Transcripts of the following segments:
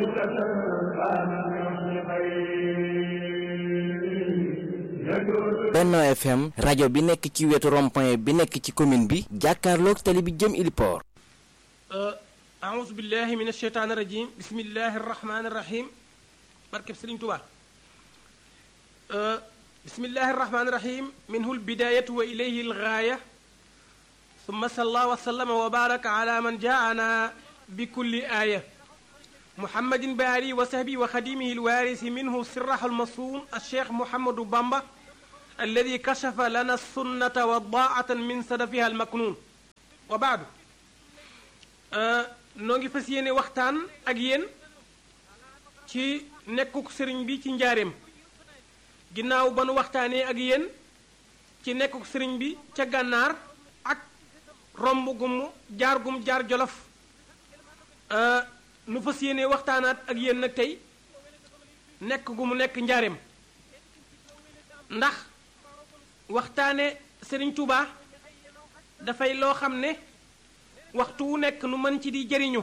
Benno FM rajo bi nekk ci wetu rond-point bi nekk ci commune bi jàkkaarloog tali bi jëm Iliport. أعوذ بالله من الشيطان الرجيم بسم الله الرحمن الرحيم بركب سرين توبا بسم الله الرحمن الرحيم منه البداية وإليه الغاية ثم صلى الله وسلم وبارك على من جاءنا بكل آية محمد باري وصحبه وخديمه الوارث منه سره المصون الشيخ محمد بامبا الذي كشف لنا السنة والضاعة من صدفها المكنون وبعد noo ngi fas yéene waxtaan ak yéen ci nekkuk sëriñ bi ci njaareem ginnaaw ba nu waxtaanee ak yéen ci nekkuk sëriñ bi ca gànnaar ak romb gum jaar jolof nu fas yéene waxtaanaat ak yéen nag tey nekk gu mu nekk njaareem ndax waxtaane sëriñ Touba dafay loo xam ne waxtu wu nekk nu mën ci di jëriñu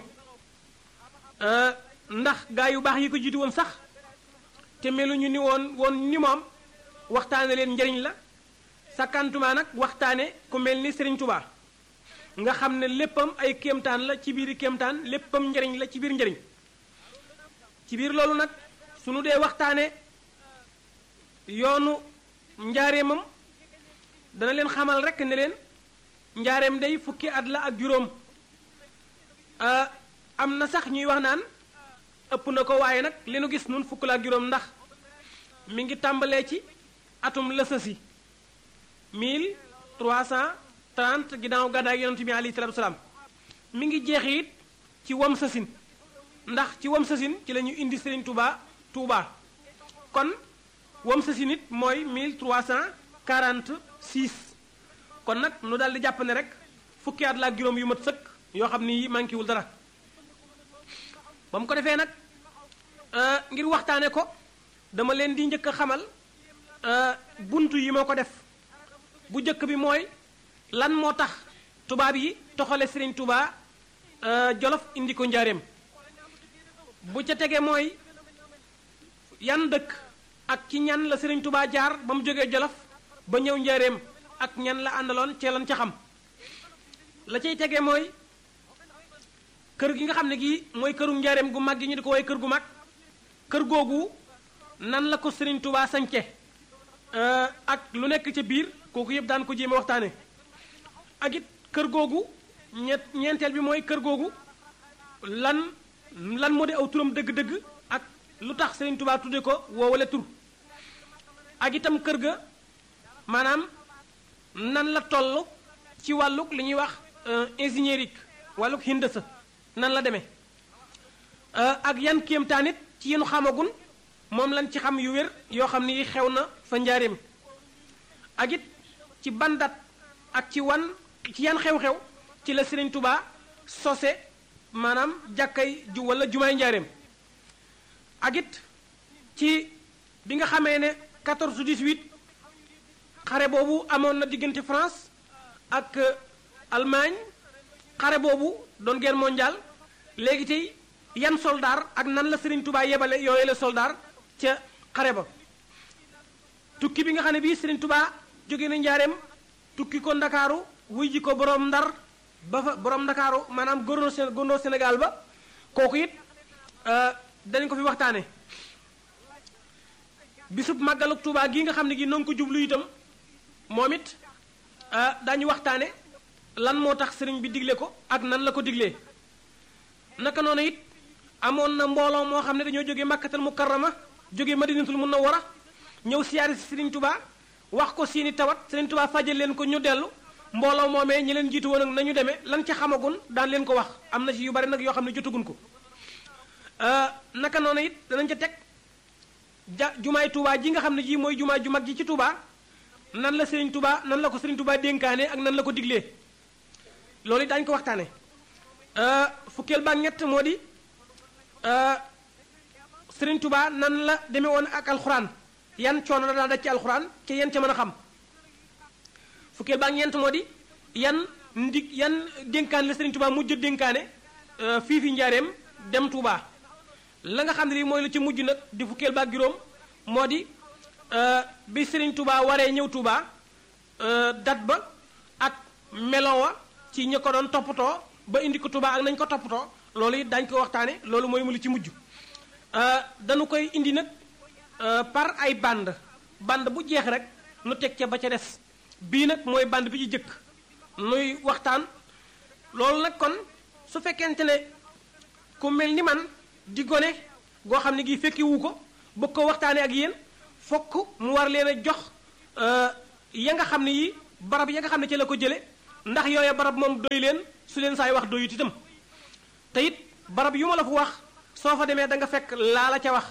ndax gaa yu baax yi ko jiitu woon sax te meluñu ni woon ni moom waxtaane leen njëriñ la sakkantuma nag waxtaane ku mel ni Serigne Touba nga xam ne léppam ay kéemtaan la ci biiri kéemtaan léppam njëriñ la ci biir njëriñ ci biir loolu nag sunu dee waxtaane yoonu njaareemam dana leen xamal rekk ne leen njaareem day fukki at la ak juróom am na sax ñuy wax naan ëpp na ko waaye nag li nu gis nun fukk la ak juróom ndax mi ngi tàmbalee ci atum lësësi 1330 ginnaaw gàddaay yonent bi alayhi salaatu salaam mi ngi jeex it ci wam sasin ndax ci wam sasin ci la ñu indi Serigne Touba kon wam sasin it mooy 1346 kon nag nu daal di jàpp ne rek fukki at la ak juróom yu mat sëkk yoo xam ni manqué wul dara ba mu ko defee nag ngir waxtaane ko dama leen di njëkk a xamal buntu yi moo ko def bu njëkk bi mooy lan moo tax tubaab yi toxale Serigne Touba Jolof indi ko njaareem bu ca tege mooy yan dëkk ak ci ñan la Serigne Touba jaar ba mu jógee Jolof ba ñëw njaareem ak ñan la àndaloon ceelan ca xam la cay tege mooy kër gi nga xam ne gi mooy këru njaareem gu mag gi ñu di ko woy kër gu mag kër googu nan la ko Serigne Touba sañce ak lu nekk ca biir kooku yëpp daan ko jéem a waxtaane ak it kër googu ñeenteel bi mooy kër googu lan moo di aw turam dëgg-dëgg ak lu tax Serigne Touba tudde ko woowale tur ak itam kër ga maanaam nan la toll ci wàlluk li ñuy wax ingénierique wàlluk hindasa nan la demee ak yan kéemtaanit ci yenu xamagun moom lañ ci xam yu wér yoo xam ni xew na fa njaareem ak it ci bandat ak ci yan xew-xew ci la Serigne Touba sose maanaam jàkkay wala jumaay njaareem ak it ci bi nga xamee ne 14-18 xare boobu amoon na diggante France ak Allemagne xare boobu doon guerre mondiale léegi tey yan soldaar ak nan la Serigne Touba yebale yooyu la soldaar ca xare ba tukki bi nga xam ne bii Serigne Touba jóge na njaareem tukki ko ndakaaru wuy ji ko borom ndar ba fa borom ndakaaru maanaam gouverneur Sénégal ba kooku it dañ ko fi waxtaane bisub màggaluk Touba gii nga xam ne gi noo ngi ko jublu itam moom it daañu waxtaane lan moo tax sëriñ bi digle ko ak nan la ko diglee naka noonu it amoon na mbooloo moo xam ne dañoo jóge Makkatal Mukarrama jóge Madinatul Munawwara ñëw siyaare si Sëriñ Touba wax ko seeni tawat Sëriñ Touba fajal leen ko ñu dellu mbooloo moomee ñi leen jiitu woon ak nañu demee lan ca xamagun daan leen ko wax am na ci yu bari nag yoo xam ne jotagun ko naka noonu it danañ ca teg jumaay Touba ji nga xam ne ji mooy jumaa ju mag ji ci Touba nan la Sëriñ Touba nan la ko Sëriñ Touba dénkaane ak nan la ko diglee loolu it daañu ko waxtaane fukkeel ba ñett moo di Sëriñ Touba nan la demee woon ak alxuraan yan coono la daa daj ci alxuraan ca yan ca mën a xam fukkeel ba ñeent moo di yan dénkaan la Sëriñ Touba mujj dénkaane fii fi njaareem dem Touba la nga xam ne lii mooy lu ci mujj nag di fukkeel ba ak juróom moo di bi Serigne Touba waree ñëw Touba dat ba ak melowa ci ña ko doon toppatoo ba indi ko Touba ak nañ ko toppatoo loolu it dañ ko waxtaane loolu mooy mu lu ci mujj dañu koy indi nag par ay bande bu jeex rek nu teg ca ba ca des bii nag mooy bande bi ci jëkk nuy waxtaan loolu nag kon su fekkente ne ku mel ni man di gone goo xam ne gi fekki wu ko bëgg ko waxtaane ak yéen fokk mu war leen a jox ya nga xam ne yi barab ya nga xam ne ci la ko jële ndax yooya barab moom doy leen su leen saay wax doyut itam te it barab yu ma la fa wax soo fa demee da nga fekk laa la ca wax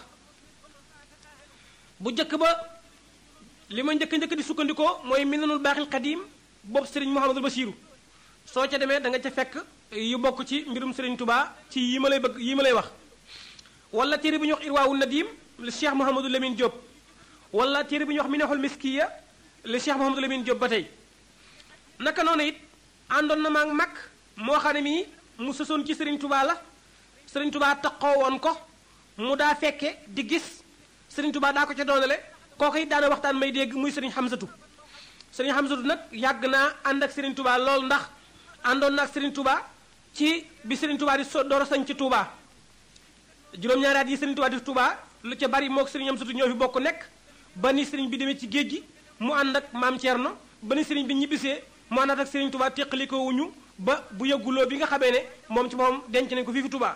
bu njëkk ba li ma njëkk di sukkandikoo mooy Minanul Baaxil Xadiim boobu Serigne Mouhamadul Basiiru soo ca demee da nga ca fekk yu bokk ci mbirum Serigne Touba ci yi ma lay bëgg yi ma lay wax wala téere bu ñuy wax Irwaawun Nadiim le Cheikh Mouhamadou Lamine Diop wala téere bu ñuy wax Minahul Miskiya le Cheikh Mouhamadou Lamine Diop ba tey naka noonu it àndoon na maag mag moo xam ne mii mu sësoon ci Serigne Touba la Serigne Touba taxoo woon ko mu daa fekke di gis Serigne Touba daa ko ca doonale kooku it daana waxtaan may dégg muy Serigne Hamzatu Serigne Hamzatu nag yàgg naa ànd ak Serigne Touba lool ndax àndoon na ak Serigne Touba ci bi Serigne Touba di door a sañ ci Touba juróom-ñaari at yi Serigne Touba di Touba lu ca bari moog Serigne Hamzatu ñoo fi bokk nekk ba ni Serigne bi demee ci géej gi mu ànd ak maam Thierno ba ni Serigne bi ñibbisee mu àndaat ak Serigne Touba teqalikoo wuñu ba bu yëgguloo bi nga xamee ne moom ci moom denc nañ ko fii fi Touba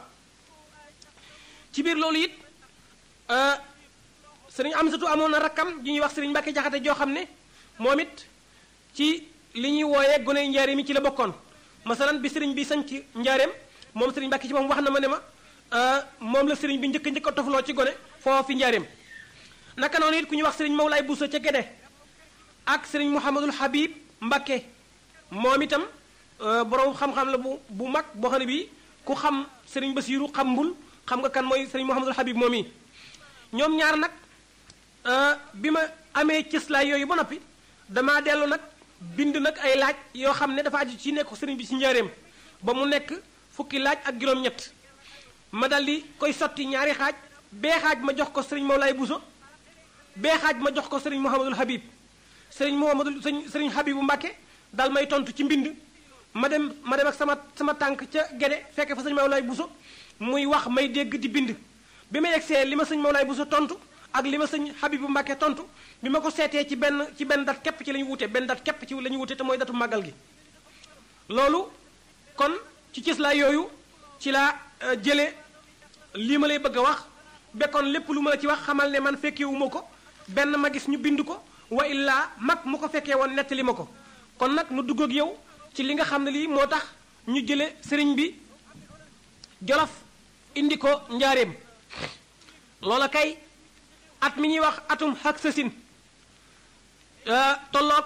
ci biir loolu it Serigne Amsatu amoon na rakkam ji ñuy wax Serigne Mbacke Jaxate joo xam ne moom it ci li ñuy wooyee gone njaareem yi ci la bokkoon masalan bi Serigne bi sañ ci njaareem moom Serigne Mbacke ci moom wax na ma ne ma moom la Serigne bi njëkk a tofloo ci gone foofu fi njaareem naka noonu it ku ñuy wax Serigne Mawlaay Bousso ca Gédé ak Serigne Mouhamadul Habib Mbacke moom itam borom xam-xam la bu mag boo xam ne bii ku xam Serigne Basiiru xam mbul xam nga kan mooy Serigne Mouhamadul Habib moom yi ñoom ñaar nag bi ma amee cëslaay yooyu ba noppi damaa dellu nag bind nag ay laaj yoo xam ne dafa aju ci nekk Serigne bi ci njaareem ba mu nekk fukki laaj ak juróom-ñett ma dal di koy sotti ñaari xaaj bee xaaj ma jox ko Serigne Mawlaay Bousso bee xaaj ma jox ko Serigne Mouhamadul Habib Serigne Habibu Mbacke dal may tontu ci mbind ma dem ak sama tànk ca Gédé fekke fa Serigne Mawlaay Bousso muy wax may dégg di bind bi ma yegsee li ma Serigne Mawlaay Bousso tontu ak li ma Serigne Habibu Mbacke tontu bi ma ko seetee ci benn dat képp ci la ñu wute benn dat képp ci la ñu wute te mooy datu màggal gi loolu kon ci cëslaay yooyu ci laa jële lii ma lay bëgg a wax bekkoon lépp lu ma la ci wax xamal ne man fekkewuma ko benn ma gis ñu bind ko wa illaa mag mu ko fekkee woon nettali ma ko kon nag nu dugg ak yow ci li nga xam ne lii moo tax ñu jële sëriñ bi Jolof indi ko njaareem loola kay at mi ñuy wax atum xak sasin tolloog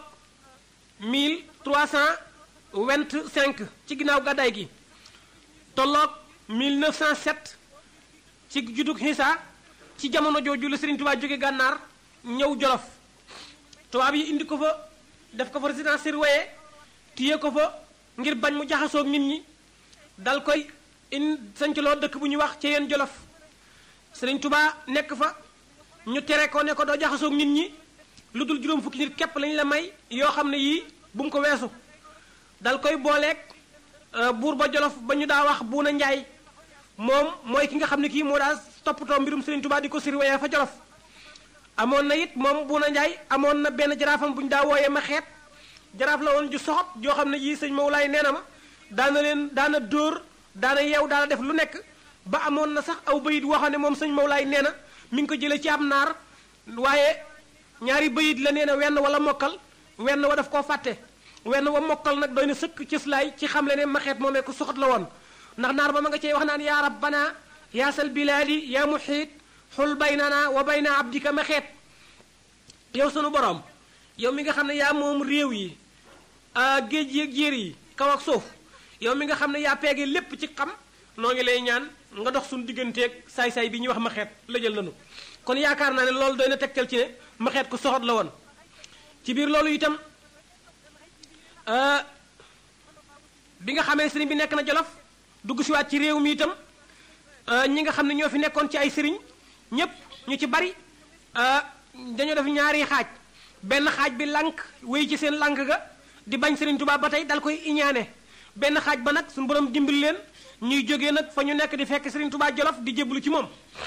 1325 ci ginnaaw gàddaay gi tolloog 1907 ci juddug Xiisa ci jamono jooju la Sëriñ Tuubaa jóge gànnaar ñëw Jolof tubaab yi indi ko fa def ko fa résidence surveillée téye ko fa ngir bañ mu jaxasoog nit ñi dal koy sañculoo dëkk bu ñuy wax ci yeen Jolof Sëriñ Tuubaa nekk fa ñu tere ko ne ko doo jaxasoog nit ñi lu dul juróom fukki nit képp lañ la may yoo xam ne yii bu mu ko weesu dal koy booleeg buur ba Jolof ba ñu daa wax Buuna Njaay moom mooy ki nga xam ne kii moo daa toppatoo mbirum Sëriñ Tuubaa di ko surveiller fa Jolof amoon na it moom Buuna Njaay amoon na benn jaraafam bu ñu daa wooyee ma xeet jaraaf la woon ju soxot joo xam ne yii sëñ Mawlaay nee na ma daana dóor daana yeew daana def lu nekk ba amoon na sax aw bayit woo xam ne moom sëñ Mawlaay nee na mi ngi ko jëlee ci ab naar waaye ñaari bayit la nee na wenn wala mokkal wenn wa daf koo fàtte wenn wa mokkal nag doy na sëkk cëslaay ci xam le ne ma xeet moomee ku soxot la woon ndax naar ba ma nga cey wax naan yaa rabbana yaasal bilaadi yaa muxiit xul baynana wa bayna abdika ma xeet yow sunu borom yow mi nga xam ne yaa moom réew yi géej yi ak jéer yi kaw ak suuf yow mi nga xam ne yaa peege lépp ci xam noo ngi lay ñaan nga dox suñu digganteeg saay-saay bi ñuy wax ma xeet la jël nanu kon yaakaar naa ne loolu doy na tegtal ci ne ma xeet ku soxot la woon ci biir loolu itam bi nga xamee sëriñ bi nekk na Jolof dugg si waat ci réew mi itam ñi nga xam ne ñoo fi nekkoon ci ay sëriñ ñëpp ñu ci bari dañoo def ñaari xaaj benn xaaj bi lànk wéy ci seen lànk ga di bañ Sëriñ Tuubaa ba tey dal koy iñaane benn xaaj ba nag suñu borom dimbali leen ñuy jógee nag fa ñu nekk di fekk Sëriñ Tuubaa Jolof di jébbalu ci moom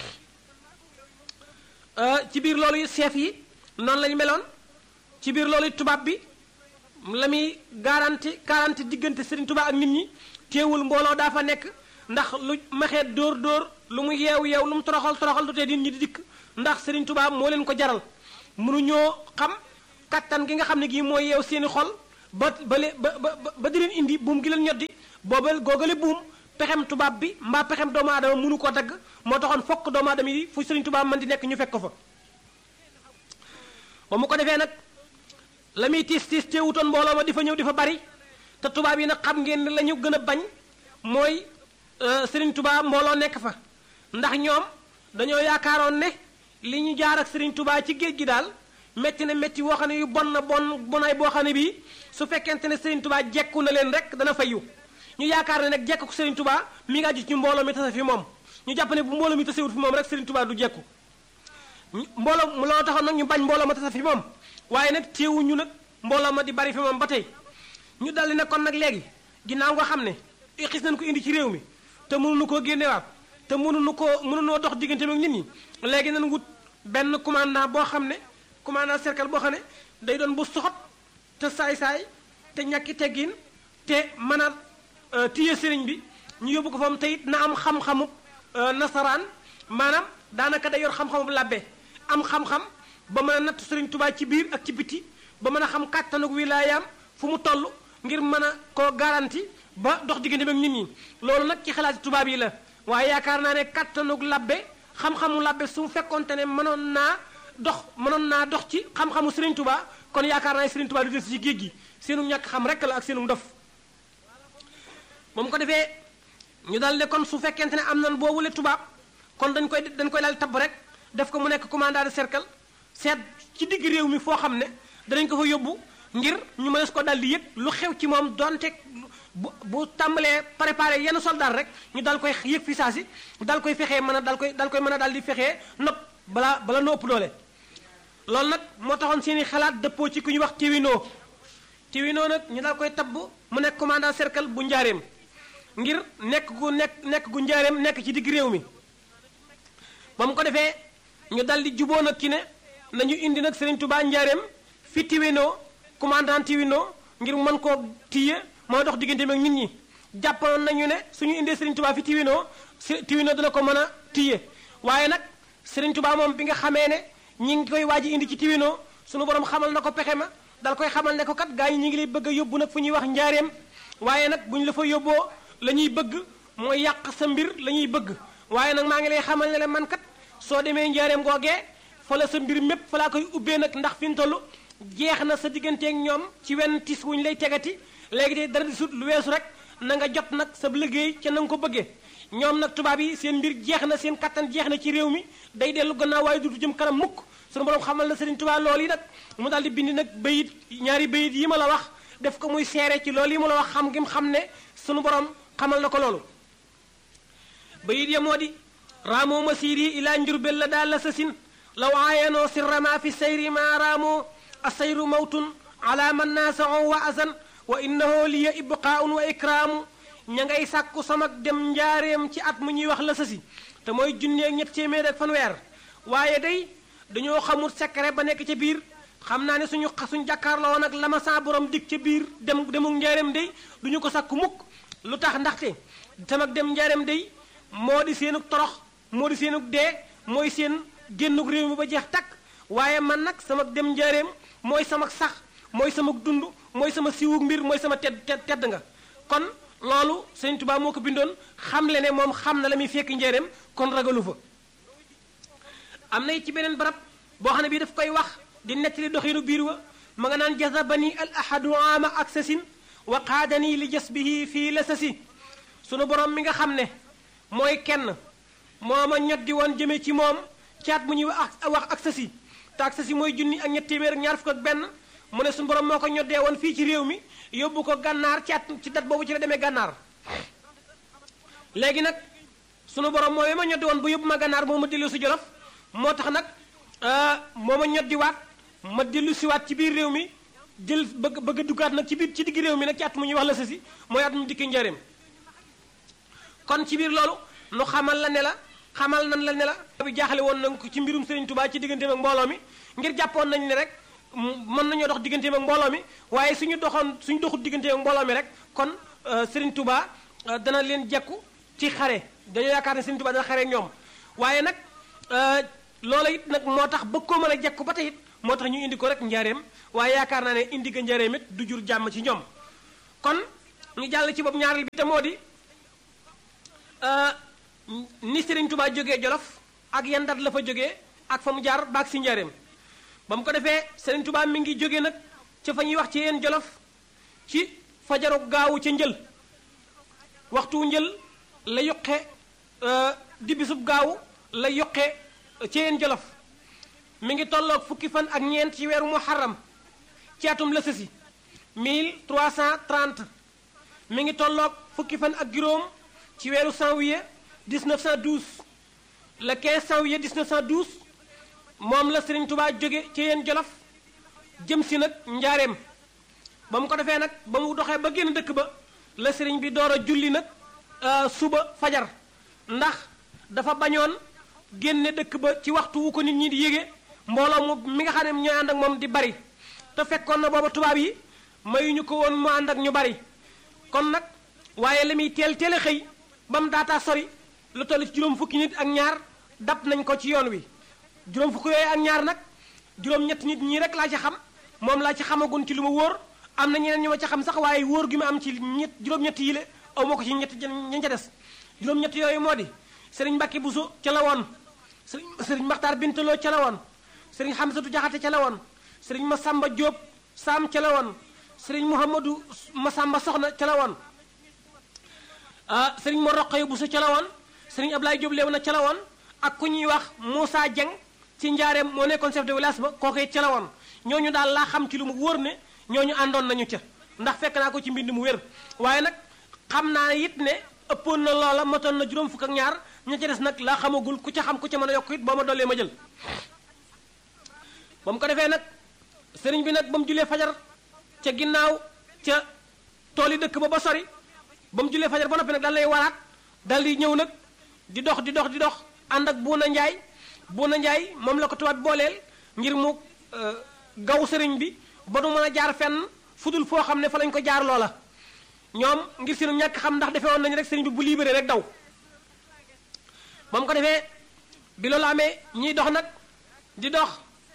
ci biir loolu chef yi noonu lañu meloon ci biir loolu tubaab bi la muy garanti diggante Sëriñ Tuubaa ak nit ñi teewul mbooloo daa fa nekk ndax lu maxee dóor lu mu yeew lu mu toroxal du tee nit ñi di dikk ndax Sëriñ Tuubaa moo leen ko jaral mënuñoo xam kattan gi nga xam ne gii mooy yeew seeni xol ba di leen indi buum gi leen ñoddi boobal googale buum pexem tubaab bi mbaa pexem doomu aadama mënu koo dagg moo taxoon fokk doomu aadama yi fu Sëriñ Tuubaa mën di nekk ñu fekk ko fa ba mu ko defee nag la muy tiis teewutoon mbooloo ma di fa ñëw di fa bari te tubaab yi nag xam ngeen ne la ñu gën a bañ mooy Sëriñ Tuubaa mbooloo nekk fa ndax ñoom dañoo yaakaaroon ne li ñu jaar ak Sëriñ Tuubaa ci géej gi daal métti na métti boo xam ne yu bon na bonaay boo xam ne bii su fekkente ne Sëriñ Tuubaa jekku na leen rek dana fayu ñu yaakaar ne nag jekku ko Sëriñ Tuubaa mi nga aju ci mbooloo mi tase fi moom ñu jàpp ne bu mbooloo mi tasewut fi moom rek Sëriñ Tuubaa du jekku mbooloo mu loo taxoon nag ñu bañ mbooloo ma tase fi moom waaye nag teewuñu nag mbooloo ma di bari fi moom ba tey ñu daldi ne kon nag léegi ginnaaw nga xam ne xis nañ ko indi ci réew mi te mënuñu koo génnewaat te mënunoo dox diggante ak nit ñi léegi nañ wut benn commandant boo xam ne commandant cercle boo xam ne day doon bu soxot te saay-saay te ñàkki teggin te mën a téye sëriñ bi ñu yóbbu ko fam te it na am xam-xamu nasaraan maanaam daanaka day yor xam-xamu labbe am xam-xam ba mën a natt Sëriñ Tuubaa ci biir ak ci biti ba mën a xam kàttanug wilaayaam fu mu toll ngir mën a koo garanti ba dox diggante ak nit ñi loolu nag ci xalaati tubaab yi la waaye yaakaar naa ne kàttanug labbe xam-xamu labbe su fekkoonte ne mënoon naa dox ci xam-xamu Sëriñ Tuubaa kon yaakaar naa ne Sëriñ Tuubaa du des ci géej gi seenu ñàkk xam rek la ak seenu ndof moom ko defee ñu dal ne kon su fekkente ne am nan boobule tubaab kon dañ koy daal tabb rek def ko mu nekk commandant de cercle seet ci digg réew mi foo xam ne danañ ko fa yóbbu ngir ñu mënees ko dal di yëg lu xew ci moom donte bu tàmbalee préparé yenn soldat rek ñu dal koy yëg fi saa si dal koy fexee mën a dal koy mën a dal di fexee nopp bala no ëpp doole loolu nag moo taxoon seen i xalaat dëppoo ci ku ñu wax Tiwinoo nag ñu dal koy tabb mu nekk commandant cercle bu njaareem ngir nekk gu njaareem nekk ci digg réew mi ba mu ko defee ñu dal di juboo nag ki ne nañu indi nag Sëriñ Tuubaa njaareem fi Tiwinoo commandant Tiwinoo ngir mën koo tiye mooy dox diggante ak nit ñi jàppoon nañu ne suñu indee Sëriñ Tuubaa fi Tiwinoo dana ko mën a tiye waaye nag Sëriñ Tuubaa moom bi nga xamee ne ñi ngi koy waaj indi ci Tiwinoo suñu borom xamal na ko pexe ma dal koy xamal ne ko kat gaa ñi ngi lay bëgg a yóbbu nag fu ñuy wax njaareem waaye nag bu ñu la fa yóbboo la ñuy bëgg mooy yàq sa mbir la ñuy bëgg waaye nag maa ngi lay xamal ne la man kat soo demee njaareem googee fa la sa mbir mépp fa laa koy ubbee nag ndax fi mu toll jeex na sa digganteeg ñoom ci wenn tis wuñu lay tegati léegi de dara di sut lu weesu rek na nga jot nag sa liggéey ca na nga ko bëggee ñoom nag tubaab yi seen mbir jeex na seen kattan jeex na ci réew mi day dellu gannaaw waaye dutu jëm kanam mukk sunu borom xamal na Sëriñ Tuubaa loolu yi nag mu daal di bind nag bayit ñaari bayit yi ma la wax def ko muy seere ci loolu yi ma la wax xam ngim xam ne sunu borom xamal na ko loolu bayit ya moo di raamoo masiri ilaa njurbel la daal la sasin law aayanoo sirrama fi sayri ma raamoo asayru mawtun ala man naasao wa asan wa innahu liya ibqaaun wa ikraamu ña ngay sàkku samak dem njaareem ci at mu ñuy wax la sasi te mooy junneeg ñett téeméer ak fanweer waaye day dañoo xamul secret ba nekk ca biir xam naa ne suñu jàkkaarloo woon ak lama sa borom dig ca biir demuk njaareem day duñu ko sàkku mukk lu tax ndaxte samak dem njaareem day moo di seenug torox moo di seenug dee mooy seen génnug réew mi ba jeex takk waaye man nag samak dem njaareem mooy samak sax mooy samak dund mooy sama siwug mbir mooy sama tedd nga kon loolu Sëriñ Tuubaa moo ko bindoon xam le ne moom xam na la muy fekk njaareem kon ragalu fa am na it ci beneen barab boo xam ne bii daf koy wax di nettali doxinu biir wa ma nga naan jazabani al ahadu ama ak sasin wa qaadani li jasbihi fii la sasi sunu borom mi nga xam ne mooy kenn moo ma ñoddi woon jëme ci moom caat mu ñuy wax ak sasi te ak sasi mooy junni ak ñett téeméer ak ñaar fukk ak benn mu ne sunu borom moo ko ñoddee woon fii ci réew mi yóbbu ko gànnaar ci dat boobu ci la demee gànnaar léegi nag sunu borom mooy ma ñoddi woon ba yóbbu ma gànnaar moo ma dellu si Jolof moo tax nag moo ma ñoddiwaat ma dellu siwaat ci biir réew mi jël bëgg a duggaat nag ci digg réew mi nag ci at mu ñuy wax la sasi mooy at mu dikki njaareem kon ci biir loolu nu xamal nan la ne la bi jaaxale woon nañ ko ci mbirum Serigne Touba ci digganteem ak mbooloo mi ngir jàppoon nañ ne rek mën nañoo dox digganteem ak mbooloo mi waaye suñu doxul digganteem ak mbooloo mi rek kon Serigne Touba dana leen jekku ci xare dañoo yaakaar ne Serigne Touba dana xare ñoom waaye nag loola it nag moo tax bëgg koo mën a jekku ba tey it moo tax ñu indi ko rek njaareem waaye yaakaar naa ne indi ga njaareem it du jur jàmm ci ñoom kon ñu jàll ci bopp ñaareel bi te moo di ni Serigne Touba jógee Jolof ak yan dat la fa jógee ak fa mu jaar baag si njaareem ba mu ko defee Serigne Touba mi ngi jógee nag ca fa ñuy wax ci yeen Jolof ci fajaru gaawu ca njël waxtu njël la yoqe di bisub gaawu la yoqe ci yeen Jolof mi ngi tolloog fukki fan ak ñeent ci weeru muharram ci atum la sësi 1330 mi ngi tolloog fukki fan ak juróom ci weeru janvier 1912 le 15 janvier 1912 moom la Serigne Touba jóge ci yeen Jolof jëm si nag njaareem ba mu ko defee nag ba mu doxee ba génn dëkk ba la Serigne bi door a julli nag suba fajar ndax dafa bañoon génne dëkk ba ci waxtu wu ko nit ñi di yége mbooloo mi nga xam ne ñooy ànd ak moom di bari te fekkoon na booba tubaab yi mayuñu ko woon mu ànd ak ñu bari kon nag waaye la muy teel a xëy ba mu daataa sori lu toll ci juróom fukki nit ak ñaar dab nañ ko ci yoon wi juróom fukki yooyu ak ñaar nag juróom-ñetti nit ñii rek laa ci xam moom laa ci xamagun ci lu ma wóor am na ñeneen ñu ma ci xam sax waaye wóor gi ma am ci juróom-ñetti yi le aw ma ko ci ña ca des juróom-ñetti yooyu moo di Serigne Mbacke Bousso ca la woon Serigne Makhtar Bintaloo ca la woon Serigne Hamsatu Jaxate ca la woon Serigne Massamba Diop Sam ca la woon Serigne Mouhamadou Massamba Soxna ca la woon Serigne Mor Roqaye Bousso ca la woon Serigne Ablaye Diop Léw na ca la woon ak ku ñuy wax Moussa Dieng ci njaareem moo nekkoon chef de village ba kooku ca la woon ñooñu daal laa xam ci lu mu wóor ne ñooñu àndoon nañu ca ndax fekk naa ko ci mbind mu wér waaye nag xam naa it ne ëppoon na loola motoon na juróom fukk ak ñaar ña ca des nag laa xamagul ku ca xam ku ca mën a yokk it boo ma dollee ma jël ba mu ko defee nag sëriñ bi nag ba mu julee fajar ca ginnaaw ca tool yi dëkk ba sori ba mu julee fajar ba noppi nag dal lay waraat dal di ñëw nag di dox ànd ak Buuna Njaay moom la ko tubaab bi booleel ngir mu gaw sëriñ bi ba du mën a jaar fenn fudul foo xam ne fa lañ ko jaar loola ñoom ngir seenu ñàkk xam ndax defee woon nañu rek sëriñ bi bu libéré rek daw ba mu ko defee bi loolu amee ñiy dox nag di dox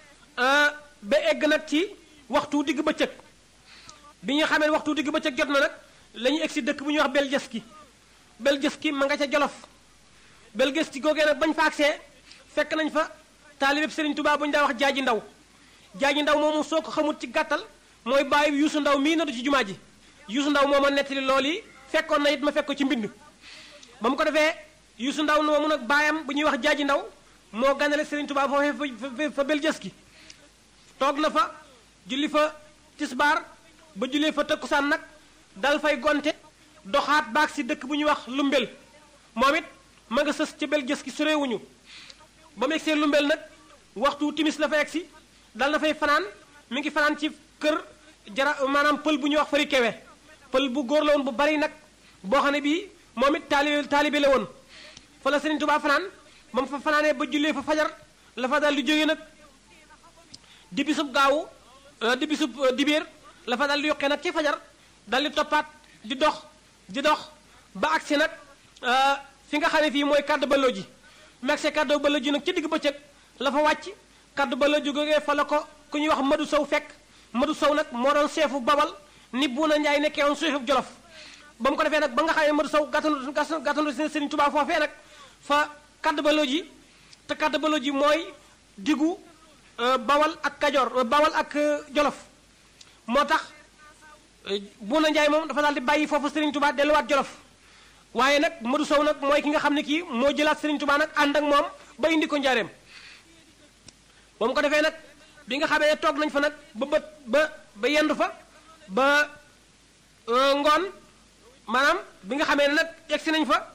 ba egg nag ci waxtu digg bëccëg bi nga xamee waxtu digg bëccëg jot na nag la ñuy egg si dëkk bu ñuy wax Beljeski ma nga ca Jolof Beljeski googee nag bañ fa agsee fekk nañ fa taalibeb Serigne Touba bu ñu daa wax Jaaji Ndaw moomu soo ko xamut ci gàttal mooy bàyyi Yuusu Ndaw mii noddu ci jumaa ji Yuusu Ndaw moo ma nettali loolu yi fekkoon na it ma fekk ko ci mbind ba mu ko defee Yuusu Ndaw moomu nag baayam bu ñuy wax Jaaji Ndaw moo ganale Serigne Touba foofee fa Beljeski toog na fa julli fa tisbaar ba jullee fa tëkkusaan nag dal fay gonte doxaat baag si dëkk bu ñuy wax Lumbel moom it ma nga sës ca Beljeski sorewuñu ba mu egsee Lumbel nag waxtu timis la fa egsi dal na fay fanaan mi ngi fanaan ci kër maanaam pël bu ñuy wax Fari Kewe pël bu góor la woon bu bari nag boo xam ne bii moom it taalibe la woon fa la Serigne Touba fanaan moom fa fanaanee ba jullee fa fajar la fa dal di jógee nag di bisub gaawu di bisub dibéer la fa dal di yokkee nag ci fajar dal di toppaat di dox ba agsi nag fi nga xam ne fii mooy kàddu ballo ji megse kàddu ballo ji nag ci digg bëccëg la fa wàcc kàddu ballo ji googee fa la ko ku ñuy wax Madu Sow fekk Madu Sow nag moo doon seefu Bawal ni Buuna Njaay nekkee woon seefu Jolof ba mu ko defee nag ba nga xam ne Madu Sow gàttandu Serigne Touba foofee nag fa kàddu ballo ji te kàddu ballo ji mooy diggu Bawal ak Kajoor Bawal ak Jolof moo tax Buuna Njaay moom dafa daal di bàyyi foofu Serigne Touba delluwaat Jolof waaye nag Madu Sow nag mooy ki nga xam ne kii moo jëlaat Serigne Touba nag ànd ak moom ba indi ko njaareem ba mu ko defee nag bi nga xamee toog nañ fa nag ba yendu fa ba ngoon maanaam bi nga xamee ne nag egsi nañ fa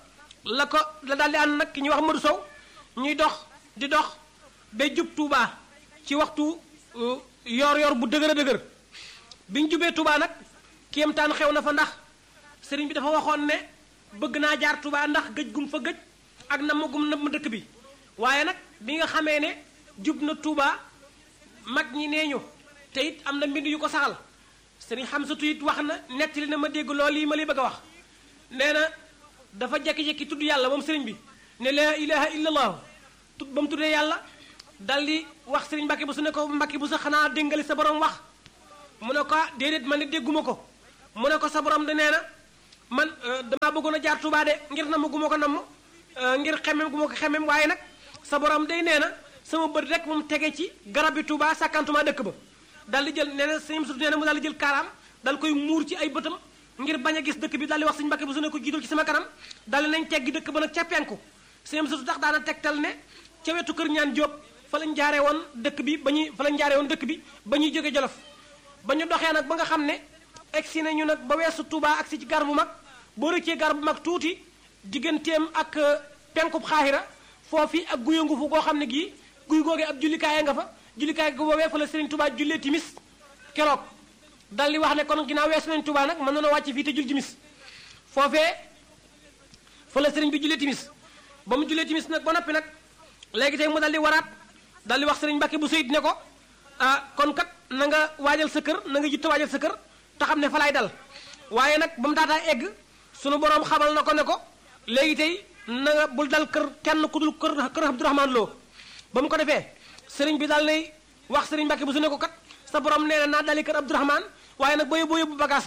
la daal di ànd nag ki ñuy wax Modou Sow ñuy dox di dox ba jub Touba ci waxtu yor bu dëgër a dëgër bi ñu jubee Touba nag kéemtaan xew na fa ndax sëriñ bi dafa waxoon ne bëgg naa jaar Touba ndax gëj gum fa gëj ak namm gum namm dëkk bi waaye nag bi nga xamee ne jub na Touba mag ñi nee ñu te it am na mbind yu ko saxal sëriñ Xamsatu it wax na nettali na ma dégg loolu yi ma lay bëgg a wax nee na dafa jekki-jekki tudd yàlla moom sëriñ bi ne laa ilaha illallah ba mu tuddee yàlla dal di wax sëriñ Mbàkke bu su ne ko Mbàkke bu sa xanaa déngali sa borom wax mu ne ko déedéet man ne dégguma ko mu ne ko sa borom de nee na man damaa bëggoon a jaar Touba de ngir namm gu ma ko namm ngir xemem gu ma ko xemem waaye nag sa borom day nee na sama bët rek moom tege ci garab bi Touba sàkkantuma dëkk ba dal di jël nee na sëñ Moussa nee na mu daal di jël kaaraam dal koy muur ci ay bëtam ngir bañ a gis dëkk bi daal di wax sëñ Mbàkke bu su ne ko jiital ci sama kanam dal di nañ teggi dëkk ba nag ca penku sëñ Moussa tax daana tegtal ne ca wetu kër ñaan Jóob fa lañ jaaree woon dëkk bi fa lañ jaaree woon dëkk bi ba ñuy jóge Jolof ba ñu doxee nag ba nga xam ne egsi nañu nag ba weesu Touba agsi ci gar bu mag boo rëccee gar bu mag tuuti digganteem ak penkub xaaxira foofi ak guyangu fu koo xam ne gii guy googee ab jullikaay nga fa jullikaay ga boobee fa la Serigne Touba jullee timis keroog dal di wax ne kon ginnaaw weesu nañ Touba nag mën na wàcc fii te jul timis foofee fa la Serigne bi jullee timis ba mu jullee timis nag ba noppi nag léegi tey mu dal di waraat dal di wax Serigne Mbàkke bu Seyid ne ko kon kat na nga waajal sa kër na nga jitte waajal sa kër te xam ne fa laay dal waaye nag ba mu daataa egg sunu boroom xamal na ko ne ko léegi tey na nga bul dal kër kenn ku dul kër Abdourahmane Lo ba mu ko defee sëriñ bi daal nay wax sëriñ Mbàkke bu su ne ko kat sa borom nee na naa dali kër Abdourahmane waaye nag ba yóbbu bagage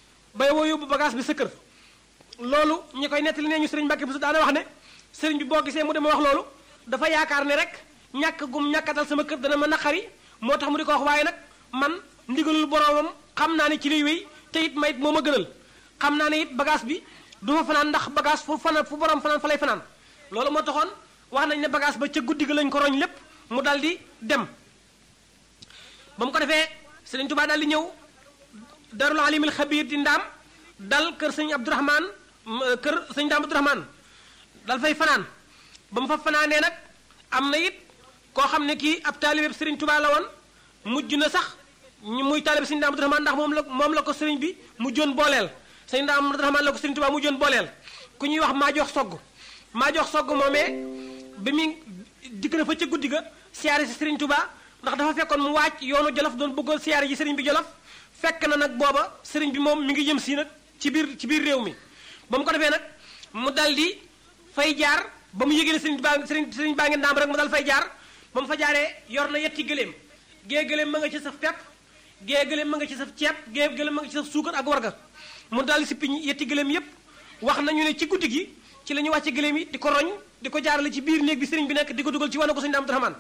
bi sa kër loolu ñi koy nettali nee ñu sëriñ Mbàkke bu su daana wax ne sëriñ bi boo gisee mu dema wax loolu dafa yaakaar ne rek ñàkkatal sama kër dana ma naqari moo tax mu di ko wax waaye nag man ndigalul boromam xam naa ne ci liy wéy te it mayit moo ma gënal xam naa ne it bagage bi du fa fanaan ndax bagage fu borom fanaan fa lay fanaan loolu moo taxoon wax nañ ne bagage ba ca guddi ga lañ ko roñ lépp mu dal di dem ba mu ko defee Sëriñ Tuubaa dal di ñëw Darul Alimil Xabiir di ndaam dal kër sëñ Abdourahmane kër sëñ Daam Abdourahmane dal fay fanaan ba mu fa fanaanee nag am na it koo xam ne kii ab taalibe Sëriñ Tuubaa la woon mujj na sax muy taalibe sëñ Daam Abdourahmane ndax moom la ko sëriñ bi mujjoon booleel sëñ Daam Abdourahmane la ko Sëriñ Tuubaa mujjoon booleel ku ñuy wax maa jox sogg moomee bi muy dikk na fa ca guddi ga siyaare si Sëriñ Tuubaa ndax dafa fekkoon mu waaj yoonu Jolof doon bëggoon siyaare ji sëriñ bi Jolof fekk na nag booba sëriñ bi moom mi ngi jëm si nag ci biir réew mi ba mu ko defee nag mu dal di fay jaar ba mu yégée ne sëriñ baa ngi ndaam rek mu dal fay jaar ba mu fa jaaree yor na yetti gëléem gée gëléem ma nga ci saf pepp gée gëléem ma nga ci saf ceeb gée gëléem ma nga ci saf suukar ak warga mu dal di sippi yetti gëléem yépp wax nañu ne ci guddi gi ci la ñu wàcce gëléem yi di ko roñ di ko jaarale ci biir néeg bi sëriñ bi nekk di ko dugal ci wane ko sëñ Daam Abdourahmane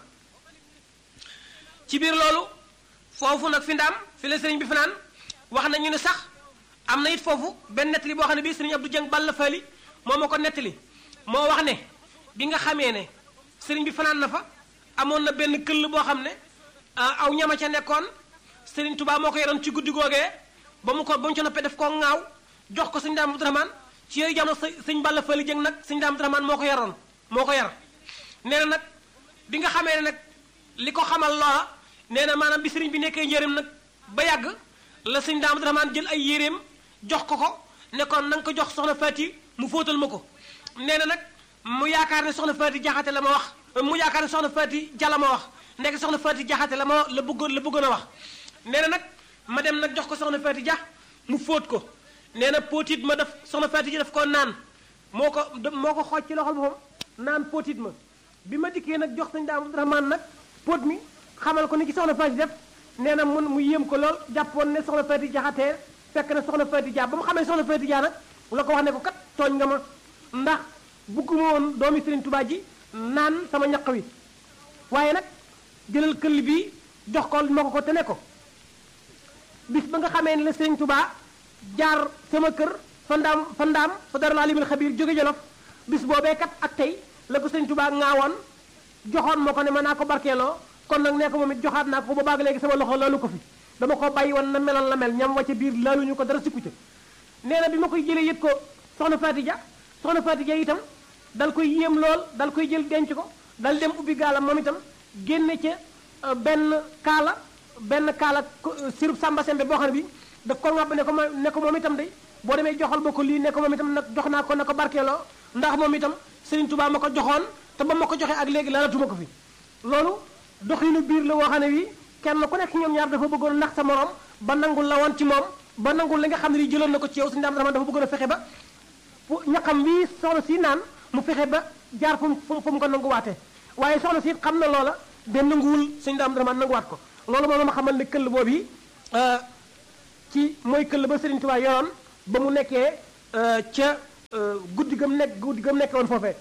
ci biir loolu foofu nag fi ndaam fi la sëriñ bi fanaan wax nañu ne sax am na it foofu benn nettali boo xam ne bii sëriñ Abdou Dieng Balla Fali moo ma ko nettali moo wax ne bi nga xamee ne sëriñ bi fanaan na fa amoon na benn këll boo xam ne aw ñama ca nekkoon sëriñ Touba moo ko yoroon ci guddi googee ba mu ca noppee def koo ŋaaw jox ko sëñ Daam Abdourahmane ci yooyu jamono sëñ Balla Fali Dieng nag sëñ Daam Abdourahmane moo ko yar nee na nag bi nga xamee ne nag li ko xamal loola nee na maanaam bi sëriñ bi nekkee njëriñ nag ba yàgg la sëñ Daam Abdourahmane jël ay yéreem jox ko ne kon na nga ko jox soxna Faati mu fóotal ma ko nee na nag mu yaakaar ne soxna Faati Jaxate la ma wax mu yaakaar ne soxna Faati Jalla ma wax nekk soxna Faati Jaxate la bëggoon a wax nee na nag ma dem nag jox ko soxna Faati Ja mu fóot ko nee na póotit ma def soxna Faati Ja daf koo naan moo ko xooj ci loxol boppam naan póotit ma bi ma dikkee nag jox sëñ Daam Abdourahmane nag póot mi xamal ko ni ci soxna Faati def nee na mu yéem ko lool jàppoon ne soxna Faati Jaxate fekk na soxna Faati Ja ba mu xamee soxna Faati Ja nag la ko wax ne ko kat tooñ nga ma ndax bugguma woon doomi Sëriñ Tuubaa ji naan sama ñaq wi waaye nag jëlal këll bi jox ko ma ko te ne ko bis ba nga xamee ne la Sëriñ Tuubaa jaar sama kër fa ndaam fa Darul Alimil Xabiir jóge Jolof bis boobee kat ak tey la ko Sëriñ Tuubaa ŋaawoon joxoon ma ko ne ma naa ko barkeeloo kon nag nee ko moom it joxaat naa ko ba baag léegi sama loxo laalu ko fi dama ko bàyyi woon na meloon la mel ñam wacce biir laaluñu ko dara sikku ca nee na bi ma koy jëlee yët ko soxna Faati Ja itam dal koy yéem lool dal koy jël denc ko dal dem ubbi gaalam moom itam génne ca benn kaala sirub Samba Sembe boo xam ne bi daf ko ngàbb ne ko moom itam de boo demee joxal ba ko lii ne ko moom itam nag jox naa ko na ko barkeeloo ndax moom itam Serigne Touba ma ko joxoon te ba ma ko joxee ak léegi laalatuma ko fi loolu doxinu biir la woo xam ne wi kenn ku nekk ñoom ñaar dafa bëggoon nax sa morom ba nangul la woon ci moom ba nangul li nga xam ne lii jëloon na ko ci yow suñu daam dafa bëggoon a fexe ba ñaqam wi soxna si naan mu fexe ba jaar fu mu ko nanguwaatee waaye soxna si xam na loola de nanguwul suñu daam dama nanguwaat ko loolu moom la ma xamal ne këll boobu yi ci mooy këll ba Serigne Touba yoroon ba mu nekkee ca guddi gam nekkee woon foofee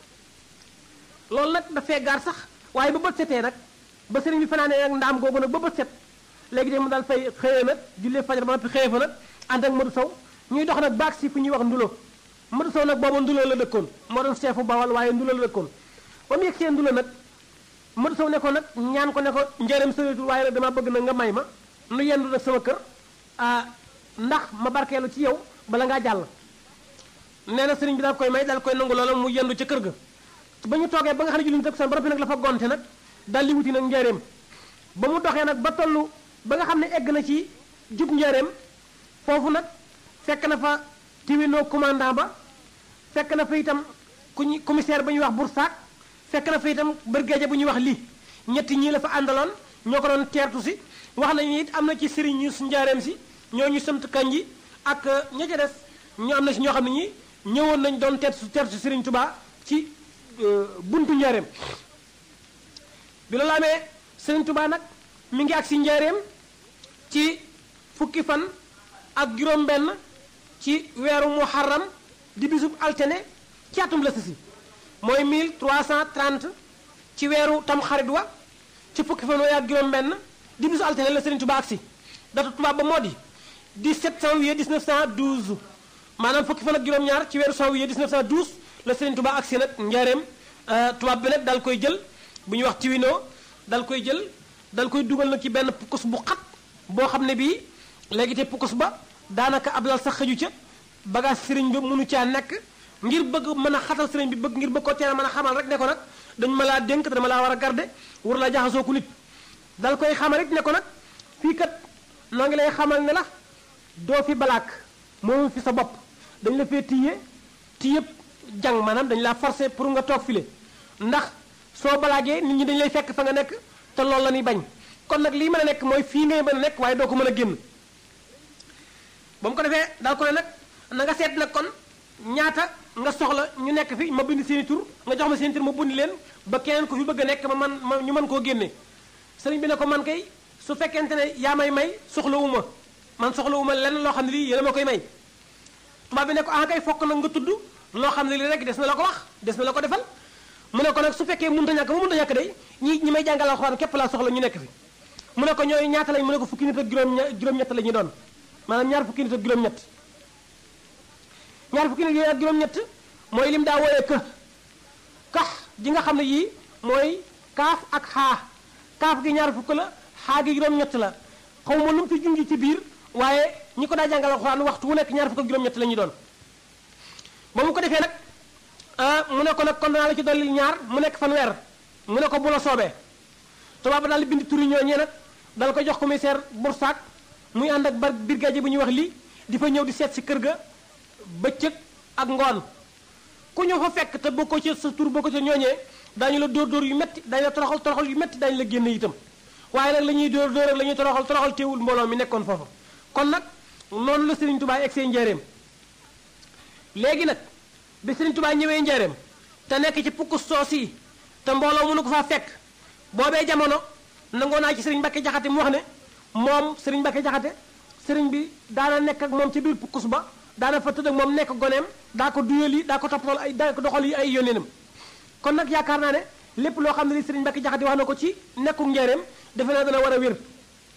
loolu nag dafee gaar sax waaye ba bët setee nag ba sëriñ bi fanaanee ak ndaam googu nag ba bët set léegi de mu daal fay xëyee nag jullee fajar ba noppi xëyee fa nag ànd ak Modou Sow ñuy dox nag baag si fu ñuy wax Ndulo Modou Sow nag booba Ndulo la dëkkoon moo doon chefu Bawal waaye Ndulo la dëkkoon ba mu yegg see Ndulo nag Modou Sow ne ko nag ñaan ko ne ko njëreem soritul waaye nag dama bëgg nag nga may ma nu yendu nag sama kër ndax ma barkeelu ci yow bala ngaa jàll nee na sëriñ bi daal koy may daal koy nangu loola mu yendu ca kër ga ba ñu toogee ba nga xam ne julli teg san ba noppi nag la fa gonte nag daal di wuti nag njëreem ba mu doxee nag ba tollu ba nga xam ne egg na ci jub njëreem foofu nag fekk na fa tiwinoo commandant ba fekk na fa itam commissaire ba ñuy wax Boursac fekk na fa itam brigadier bu ñuy wax lii ñetti ñii la fa àndaloon ñoo ko doon teertu si wax nañu it am na ci sëriñ ñu njaareem si ñoo ñu sant kanji ak ña ca des ñu am na si ñoo xam ne ñi ñëwoon nañ doon teertu si sëriñ Touba ci buntu njaareem bi loolu amee sëriñ Touba nag mi ngi ak si njaareem ci fukki fan ak juróom-benn ci weeru muharram di bisub altine ci atum la si mooy 1330 ci weeru tam xarit wa ci fukki fan ak juróom-benn di bisu altine la sëriñ Touba ak si datu tubaab ba moo di 17 janvier 1912 maanaam fukki fan ak juróom-ñaar ci weeru janvier 1912 la sëriñ Touba ak si nag njaareem tubaab bi nag dal koy jël bu ñuy wax tiwinoo dal koy jël dal koy dugal nag ci benn pukkus bu xat boo xam ne bii léegi te pukkus ba daanaka ab lal sax xëju ca bagage sëriñ bi mënu caa nekk ngir bëgg mën a xatal sëriñ bi ngir bëgg ko teel mën a xamal rek ne ko nag dañu ma laa dénk te dama laa war a garde war laa jaxasoo ku nit dal koy xamal rek ne ko nag fii kat noo ngi lay xamal ne la doo fi balaak moom fi sa bopp dañ la fee tiyëpp jàng maanaam dañ laa forcé pour nga toog file ndax soo balaagee nit ñi dañ lay fekk fa nga nekk te loolu la ñuy bañ kon nag lii mën a nekk mooy fii ngay mën a nekk waaye doo ko mën a génn ba mu ko defee daal ko ne nag na nga seet nag kon ñaata nga soxla ñu nekk fi ma bind seeni tur nga jox ma seeni tur ma bundi leen ba keneen ko fi bëgg a nekk ma ñu mën koo génne sëriñ bi ne ko man kay su fekkente ne yaa may soxlawuma man soxlawuma lenn loo xam ne lii yéen a ma koy may tubaab bi ne ko ah kay fokk nag nga tudd loo xam ne lii rek des na la ko wax des na la ko defal mu ne ko nag su fekkee mënut a ñàkk ba mënut a ñàkk day ñi may jàngal alxuraan képp laa soxla ñu nekk fi mu ne ko ñooy ñaata lañ mu ne ko fukki nit ak juróom-ñett la ñu doon maanaam ñaar fukki nit ak juróom-ñett ñaar fukki nit ak juróom-ñett mooy lim daa wooyee kax ji nga xam ne yii mooy kaaf ak xaa kaaf gi ñaar fukk la xaa gi juróom-ñett la xaw ma lu mu fi junj ci biir waaye ñi ko daa jàngal alxuraan waxtu wu nekk ñaar fukk ak juróom-ñett la ñu doon ba mu ko defee nag mu ne ko nag kon danaa la ci dolli ñaar mu nekk fanweer mu ne ko bu la soobee tubaab ba daal di bind turi ñooñee nag dal ko jox commissaire Boursac muy ànd ak brigadier bu ñuy wax lii di fa ñëw di seet si kër ga bëccëg ak ngoon ku ñëw fa fekk te boo ko ci sa tur boo ko ci ñooñee daañu la dóor yu metti daañu la toroxal yu metti daañu la génne itam waaye nag la ñuy dóor ak la ñuy toroxal teewul mbooloo mi nekkoon foofu kon nag noonu la Serigne Touba egg see njaareem léegi nag bi Serigne Touba ñëwee njaareem te nekk ci pukk soos yi te mbooloo mënu ko faa fekk boobee jamono nangoo naa ci Serigne Mbacké Jaxate mu wax ne moom Serigne Mbacké Jaxate Serigne bi daana nekk ak moom ci biir pukkus ba daana fa tëdd ak moom nekk goneem daa ko duyal yi daa ko toppatool ay daa ko doxal yi ay yónneenam kon nag yaakaar naa ne lépp loo xam ne li Serigne Mbacké Jaxate wax na ko ci nekkuk njaareem defe naa dana war a wér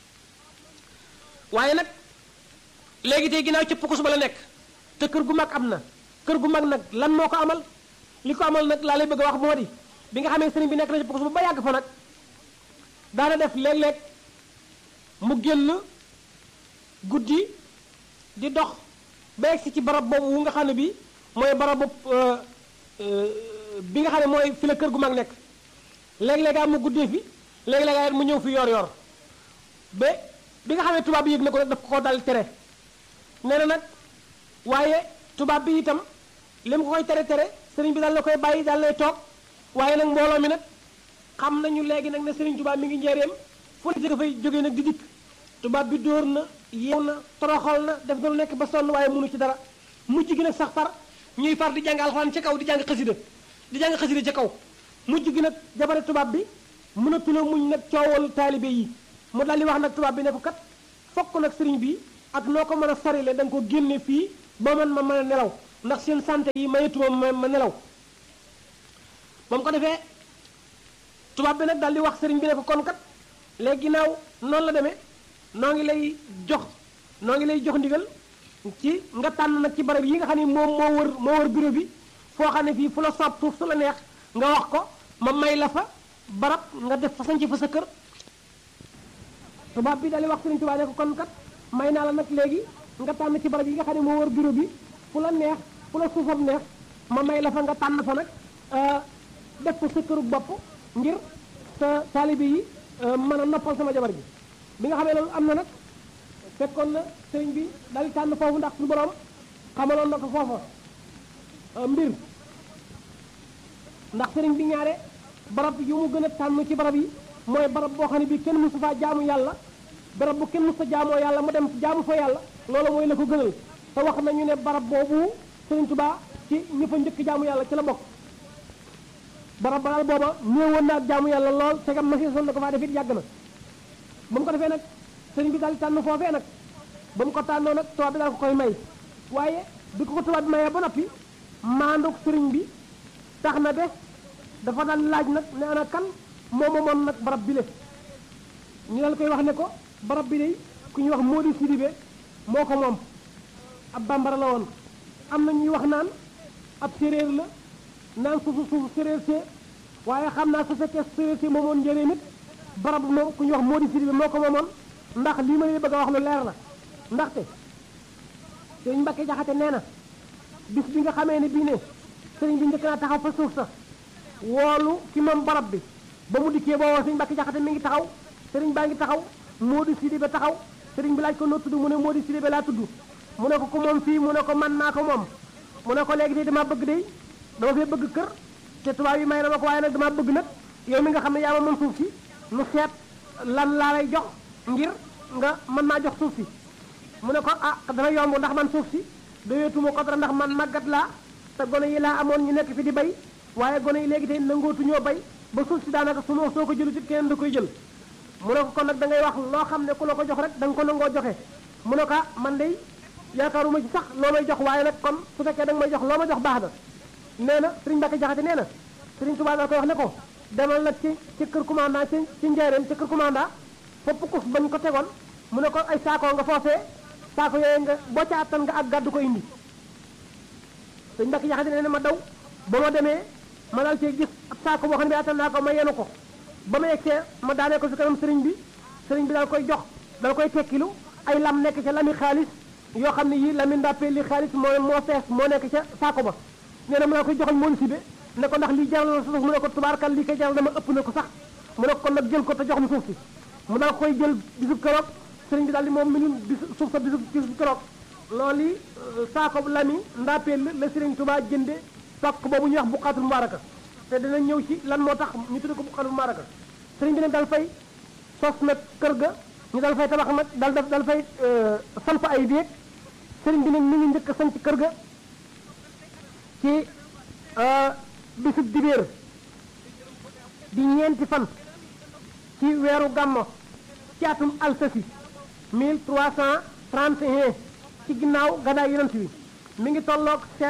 waaye nag léegi tey ginnaaw ci pukkus ba la nekk te kër gu mag am na kër gu mag nag lan moo ko amal li ko amal nag laa lay bëgg a wax moo di bi nga xamee sëriñ bi nekk na ci pukkus ba yàgg fa nag daana def léeg-léeg mu génn guddi di dox ba egsi ci barab boobu wu nga xam ne bi mooy barabu bi nga xam ne mooy fi la kër gu mag nekk léeg-léeg mu guddee fi léeg-léeg mu ñëw fi yor-yor ba bi nga xam ne tubaab bi yëg na ko nag daf ko dal tere nee na nag waaye tubaab bi itam li mu ko koy tere sëriñ bi daal la koy bàyyi daal lay toog waaye nag mbooloo mi nag xam nañu léegi nag ne sëriñ tubaab mi ngi njëreem fu ne dafay jógee nag di dikk tubaab bi dóor na yeew na toroxal na def na lu nekk ba sonn waaye mënu ci dara mujj gi nag sax far ñuy far di jàng alxuraan ca kaw di jàng xasida ca kaw mujj gi nag jabare tubaab bi mënatula muñ nag coowal taalibe yi mu daal di wax nag tubaab bi ne ko kat fokk nag sëriñ bi ak noo ko mën a sarile da nga ko génne fii ba man ma mën a nelaw ndax seen santé yi mayetuma ma nelaw ba mu ko defee tubaab bi nag daal di wax sëriñ bi ne ko kon kat léegi ginnaaw noonu la demee noo ngi lay jox ndigal ci nga tànn nag ci barab yi nga xam ne moom moo wër bureau bi foo xam ne fii fu la soob suuf su la neex nga wax ko ma may la fa barab nga def fa sañ ci fa sa kër tubaab bi daal di wax sëriñ tubaab ne ko kon kat may naa la nag léegi nga tànn ci barab yi nga xam ne moo wër bureau bi fu la neex fu la suufam neex ma may la fa nga tànn fa nag def fa sa këru bopp ngir sa taalibe yi mën a noppal sama jabar gi bi nga xamee loolu am na nag fekkoon na sëriñ bi daal di tànn foofu ndax suñu borom xamaloon na ko foofa mbir ndax sëriñ bi ñaare barab yu mu gën a tànn ci barab yi mooy barab boo xam ne bii kenn mësu faa jaamu yàlla barab bu kenn mësu fa jaamoo yàlla mu dem jaamu fa yàlla loolu mooy la ko gënal te wax nañu ne barab boobu sëriñ Tuubaa ci ñi fa njëkk jaamu yàlla ci la bokk barab ba daal booba ñëwoon na ak jaamu yàlla lool te gam machine son na ko faa def it yàgg na ba mu ko defee nag sëriñ bi daal di tànn foofee nag ba mu ko tànnoo nag tubaab bi daal ko koy may waaye bi ko tubaab bi mayee ba noppi maanduk sëriñ bi tax na de dafa daal laaj nag ne ana kan moomoon nag barab bi le ñu daal koy wax ne ko barab bi de ku ñuy wax Modou Sidibé moo ko moom ab bambara la woon am na ñuy wax naan ab séréer la naan suufu séréer see waaye xam naa su fekkee séréer see moomoon njëriñ nit barab moom ku ñuy wax Modou Sidibé moo ko moomoon ndax lii ma leen bëgg a wax lu leer la ndaxte sëriñ Mbacke Jaxate nee na bis bi nga xamee ne bii ne sëriñ bi njëkk naa taxaw fa suuf sa woolu ki moom barab bi ba mu dikkee boo woo sëriñ Mbacke Jaxate mi ngi taxaw sëriñ baa ngi taxaw Modou Sidibé taxaw sëriñ bi laaj ko noo tudd mu ne Modou Sidibé laa tudd mu ne ko ku moom fii mu ne ko man naa ko moom mu ne ko léegi tey dama bëgg day dama fee bëgg kër te tubaab yi may na ma ko waaye nag dama bëgg nag yow mi nga xam ne yaa ma moom suuf si nu seet lan laa lay jox ngir nga mën naa jox suuf si mu ne ko ah dana yomb ndax man suuf si doyeetuma ko dara ndax man màggat laa te gone yi laa amoon ñu nekk fi di bay waaye gone yi léegi tey nangootuñoo bay ba suuf si daanaka soo ko jëlu ci keneen da koy jël mu ne ko kon nag da ngay wax loo xam ne ku la ko jox rek da nga ko nangoo joxe mu ne ko man day yaakaaruma ci sax loo may jox waaye nag kon su fekkee da nga may jox loo ma jox baax na nee na sëriñ Mbacke Jaxate nee na sëriñ Tuubaa da koy wax ne ko demal nag ci kër commandant ci njaareem ci kër commandant fopp kus bañ ko tegoon mu ne ko ay saako nga foofee saako yooyu nga boo ca attan nga ak gàddu ko indi sëriñ Mbacke Jaxate nee na ma daw ba ma demee ma daal cee gis ab saako boo xam ne bi attan naa ko ma yenu ko ba ma yegsee ma daanee ko fi kanam sëriñ bi daal koy jox dal koy tekkilu ay lam nekk ca lami xaalis yoo xam ne yii lami ndàppee li xaalis moo fees moo nekk ca saako ba nee na mu naa koy joxal Modou Sidibé ne ko ndax lii jaral na suuf mu ne ko tubaarkal lii koy jaral dama ëpp na ko sax mu ne ko kon nag jël ko te jox mu suuf si mu daal koy jël bisub keroog sëriñ bi daal di moom minun suuf sa bisub keroog loolu yi saako lami ndàppee la sëriñ Tuubaa jënde pakk boobu ñuy wax buqaatul mubaaraka te dina ñëw ci lan moo tax ñu tudd ko buqaatul mubaaraka sëriñ bi nag dal fay sos nag kër ga ñu dal fay tabax nag dal fay samp ay déeg sëriñ bi nag mi ngi njëkk a sanc kër ga ci bisub dibéer di ñeenti fan ci weeru gàmmo ci atum alsasi 1331 ci ginnaaw gàddaay yonent bi mi ngi tolloog